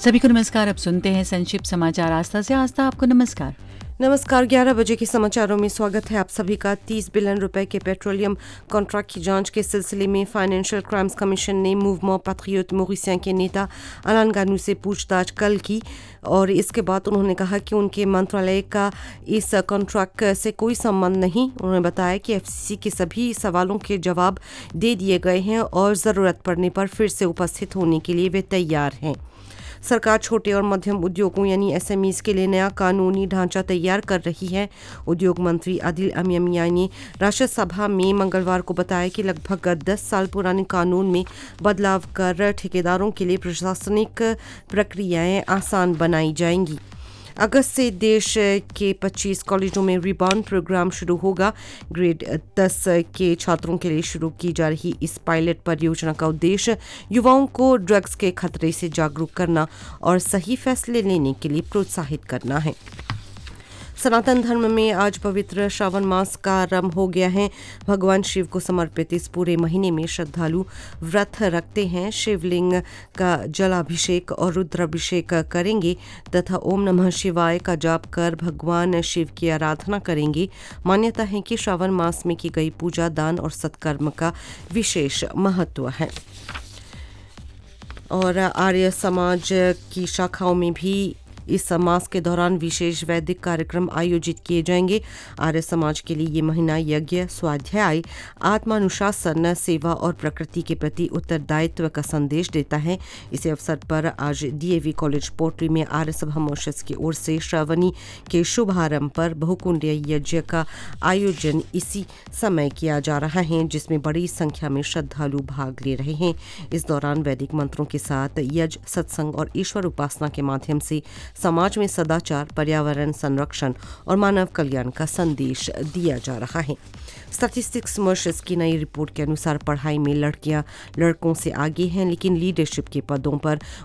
सभी को नमस्कार। अब सुनते हैं संक्षिप्त समाचार आस्था से। आस्था, आपको नमस्कार। नमस्कार। 11 बजे के समाचारों में स्वागत है आप सभी का। 30 बिलियन रुपए के पेट्रोलियम कॉन्ट्रैक्ट की जांच के सिलसिले में फाइनेंशियल क्राइम्स कमीशन ने मूवमेंट पैट्रियोट मॉरिशियन के नेता अलान गानू से पूछताछ कल की और इसके बाद उन्होंने कहा कि उनके मंत्रालय का इस कॉन्ट्रैक्ट से कोई संबंध नहीं। उन्होंने बताया कि एफसीसी के सभी सवालों के जवाब दे दिए गए हैं और ज़रूरत पड़ने पर फिर से उपस्थित होने के लिए वे तैयार हैं। सरकार छोटे और मध्यम उद्योगों यानी एसएमईज के लिए नया कानूनी ढांचा तैयार कर रही है। उद्योग मंत्री आदिल अमीयामिया ने राज्यसभा में मंगलवार को बताया कि लगभग 10 साल पुराने कानून में बदलाव कर ठेकेदारों के लिए प्रशासनिक प्रक्रियाएं आसान बनाई जाएंगी। अगस्त से देश के 25 कॉलेजों में रिबाउंड प्रोग्राम शुरू होगा। ग्रेड 10 के छात्रों के लिए शुरू की जा रही इस पायलट परियोजना का उद्देश्य युवाओं को ड्रग्स के खतरे से जागरूक करना और सही फैसले लेने के लिए प्रोत्साहित करना है। सनातन धर्म में आज पवित्र श्रावण मास का आरंभ हो गया है। भगवान शिव को समर्पित इस पूरे महीने में श्रद्धालु व्रत रखते हैं, शिवलिंग का जलाभिषेक और रुद्राभिषेक करेंगे तथा ओम नमः शिवाय का जाप कर भगवान शिव की आराधना करेंगे। मान्यता है कि श्रावण मास में की गई पूजा, दान और सत्कर्म का विशेष महत्व है। और आर्य समाज की शाखाओं में भी इस मास के दौरान विशेष वैदिक कार्यक्रम आयोजित किए जाएंगे। आर्य समाज के लिए ये महीना यज्ञ, स्वाध्याय, आत्मानुशासन, सेवा और प्रकृति के प्रति उत्तरदायित्व का संदेश देता है। इसी अवसर पर आज डीएवी कॉलेज पोर्टली में आर्य सभा मॉरिशस की ओर से श्रावणी के शुभारंभ पर बहुकुंडीय यज्ञ का आयोजन इसी समय किया जा रहा है, जिसमें बड़ी संख्या में श्रद्धालु भाग ले रहे हैं। इस दौरान वैदिक मंत्रों के साथ यज्ञ, सत्संग और ईश्वर उपासना के माध्यम से समाज में सदाचार, पर्यावरण संरक्षण और मानव कल्याण का संदेश दिया जा रहा है। स्टैटिस्टिक्स मॉरिशस की नई रिपोर्ट के अनुसार पढ़ाई में लड़कियां लड़कों से आगे हैं, लेकिन लीडरशिप के पदों पर